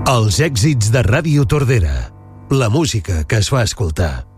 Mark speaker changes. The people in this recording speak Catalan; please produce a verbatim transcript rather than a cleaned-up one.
Speaker 1: Els èxits de Ràdio Tordera. La música que es fa escoltar.